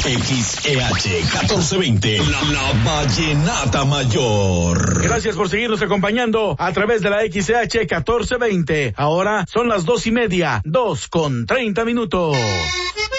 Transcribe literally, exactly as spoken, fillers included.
X E H catorce veinte, la, la vallenata mayor. Gracias por seguirnos acompañando a través de la X E H catorce veinte. Ahora son las dos y media, dos con treinta minutos.